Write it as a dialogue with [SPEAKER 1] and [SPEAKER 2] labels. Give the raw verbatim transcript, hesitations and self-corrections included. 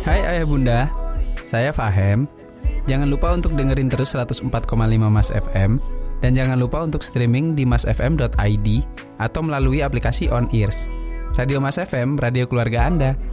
[SPEAKER 1] Hai ayah bunda, saya Fahem. Jangan lupa untuk dengerin terus seratus empat koma lima Mas F M. Dan jangan lupa untuk streaming di mas f m dot i d atau melalui aplikasi On Ears. Radio Mas F M, radio keluarga Anda.